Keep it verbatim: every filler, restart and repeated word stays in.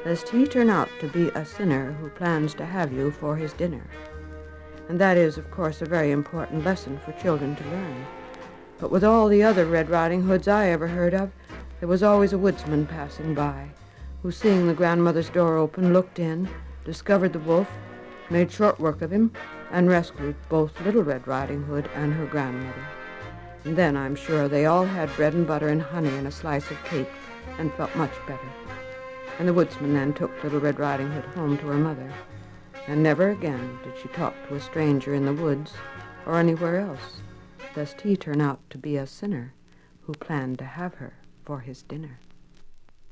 lest he turn out to be a sinner who plans to have you for his dinner. And that is, of course, a very important lesson for children to learn. But with all the other Red Riding Hoods I ever heard of, there was always a woodsman passing by, who, seeing the grandmother's door open, looked in, discovered the wolf, made short work of him, and rescued both Little Red Riding Hood and her grandmother. And then, I'm sure, they all had bread and butter and honey and a slice of cake, and felt much better. And the woodsman then took Little Red Riding Hood home to her mother, and never again did she talk to a stranger in the woods or anywhere else, lest he turn out to be a sinner who planned to have her for his dinner.